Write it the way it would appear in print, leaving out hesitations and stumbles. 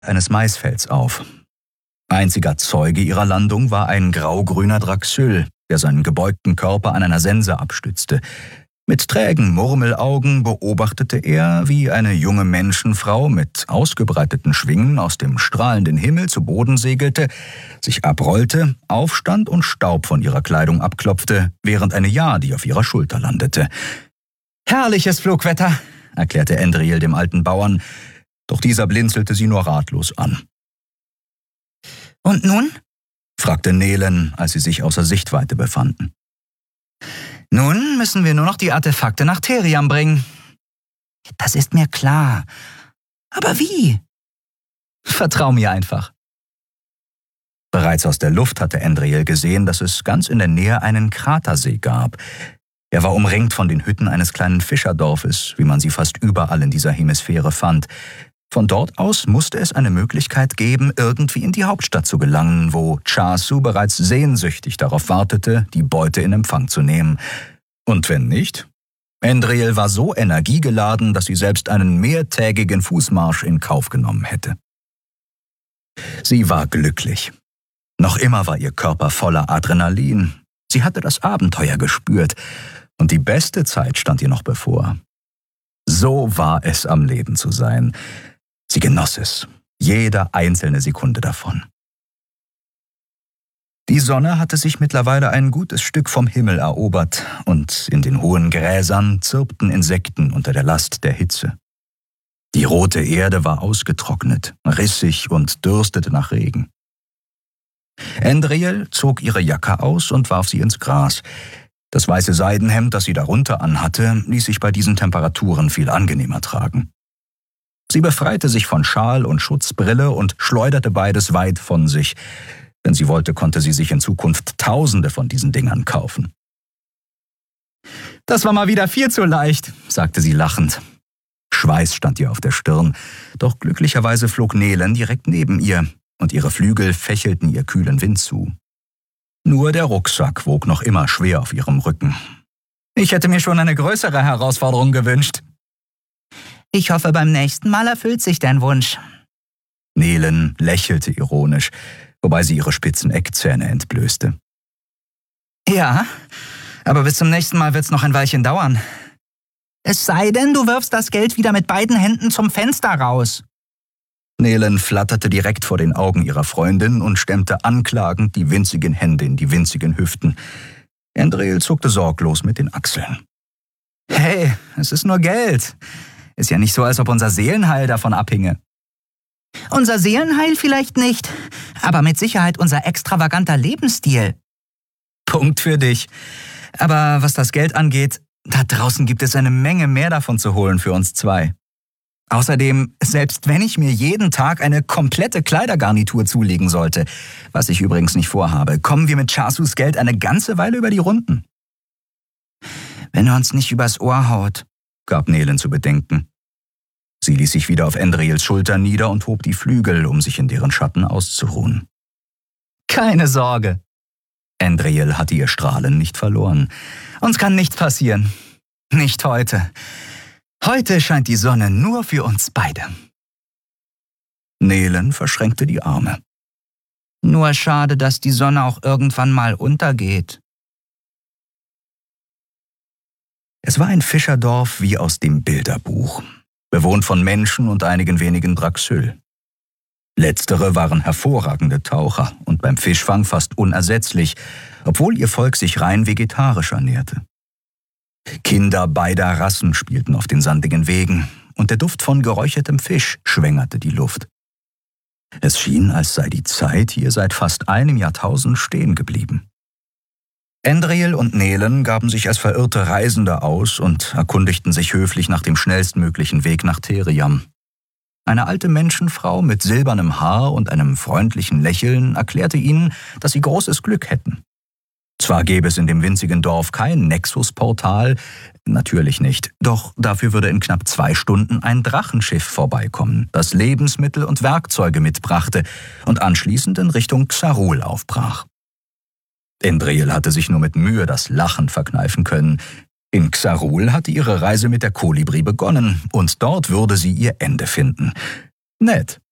eines Maisfelds auf. Einziger Zeuge ihrer Landung war ein graugrüner Draxyl, der seinen gebeugten Körper an einer Sense abstützte. Mit trägen Murmelaugen beobachtete er, wie eine junge Menschenfrau mit ausgebreiteten Schwingen aus dem strahlenden Himmel zu Boden segelte, sich abrollte, aufstand und Staub von ihrer Kleidung abklopfte, während eine Yadi auf ihrer Schulter landete. »Herrliches Flugwetter«, erklärte Endril dem alten Bauern, doch dieser blinzelte sie nur ratlos an. »Und nun?« fragte Nehlen, als sie sich außer Sichtweite befanden. »Nun müssen wir nur noch die Artefakte nach Theriam bringen.« »Das ist mir klar. Aber wie?« »Vertrau mir einfach.« Bereits aus der Luft hatte Endril gesehen, dass es ganz in der Nähe einen Kratersee gab. Er war umringt von den Hütten eines kleinen Fischerdorfes, wie man sie fast überall in dieser Hemisphäre fand. Von dort aus musste es eine Möglichkeit geben, irgendwie in die Hauptstadt zu gelangen, wo Chasu bereits sehnsüchtig darauf wartete, die Beute in Empfang zu nehmen. Und wenn nicht? Endril war so energiegeladen, dass sie selbst einen mehrtägigen Fußmarsch in Kauf genommen hätte. Sie war glücklich. Noch immer war ihr Körper voller Adrenalin. Sie hatte das Abenteuer gespürt und die beste Zeit stand ihr noch bevor. So war es, am Leben zu sein. Sie genoss es, jede einzelne Sekunde davon. Die Sonne hatte sich mittlerweile ein gutes Stück vom Himmel erobert und in den hohen Gräsern zirpten Insekten unter der Last der Hitze. Die rote Erde war ausgetrocknet, rissig und dürstete nach Regen. Endril zog ihre Jacke aus und warf sie ins Gras. Das weiße Seidenhemd, das sie darunter anhatte, ließ sich bei diesen Temperaturen viel angenehmer tragen. Sie befreite sich von Schal und Schutzbrille und schleuderte beides weit von sich. Wenn sie wollte, konnte sie sich in Zukunft Tausende von diesen Dingern kaufen. »Das war mal wieder viel zu leicht«, sagte sie lachend. Schweiß stand ihr auf der Stirn, doch glücklicherweise flog Nehlen direkt neben ihr und ihre Flügel fächelten ihr kühlen Wind zu. Nur der Rucksack wog noch immer schwer auf ihrem Rücken. »Ich hätte mir schon eine größere Herausforderung gewünscht.« »Ich hoffe, beim nächsten Mal erfüllt sich dein Wunsch.« Nehlen lächelte ironisch, wobei sie ihre spitzen Eckzähne entblößte. »Ja, aber bis zum nächsten Mal wird's noch ein Weilchen dauern. Es sei denn, du wirfst das Geld wieder mit beiden Händen zum Fenster raus.« Nehlen flatterte direkt vor den Augen ihrer Freundin und stemmte anklagend die winzigen Hände in die winzigen Hüften. Endril zuckte sorglos mit den Achseln. »Hey, es ist nur Geld. Ist ja nicht so, als ob unser Seelenheil davon abhinge.« »Unser Seelenheil vielleicht nicht, aber mit Sicherheit unser extravaganter Lebensstil.« »Punkt für dich. Aber was das Geld angeht, da draußen gibt es eine Menge mehr davon zu holen für uns zwei. Außerdem, selbst wenn ich mir jeden Tag eine komplette Kleidergarnitur zulegen sollte, was ich übrigens nicht vorhabe, kommen wir mit Chasus Geld eine ganze Weile über die Runden.« »Wenn er uns nicht übers Ohr haut«, gab Nehlen zu bedenken. Sie ließ sich wieder auf Endrils Schulter nieder und hob die Flügel, um sich in deren Schatten auszuruhen. »Keine Sorge.« Endril hatte ihr Strahlen nicht verloren. »Uns kann nichts passieren. Nicht heute. Heute scheint die Sonne nur für uns beide.« Nehlen verschränkte die Arme. »Nur schade, dass die Sonne auch irgendwann mal untergeht.« Es war ein Fischerdorf wie aus dem Bilderbuch, bewohnt von Menschen und einigen wenigen Draxyl. Letztere waren hervorragende Taucher und beim Fischfang fast unersetzlich, obwohl ihr Volk sich rein vegetarisch ernährte. Kinder beider Rassen spielten auf den sandigen Wegen und der Duft von geräuchertem Fisch schwängerte die Luft. Es schien, als sei die Zeit hier seit fast einem Jahrtausend stehen geblieben. Endril und Nehlen gaben sich als verirrte Reisende aus und erkundigten sich höflich nach dem schnellstmöglichen Weg nach Theriam. Eine alte Menschenfrau mit silbernem Haar und einem freundlichen Lächeln erklärte ihnen, dass sie großes Glück hätten. Zwar gäbe es in dem winzigen Dorf kein Nexus-Portal, natürlich nicht, doch dafür würde in knapp 2 Stunden ein Drachenschiff vorbeikommen, das Lebensmittel und Werkzeuge mitbrachte und anschließend in Richtung Xarul aufbrach. Endril hatte sich nur mit Mühe das Lachen verkneifen können. In Xarul hatte ihre Reise mit der Kolibri begonnen und dort würde sie ihr Ende finden. Nett,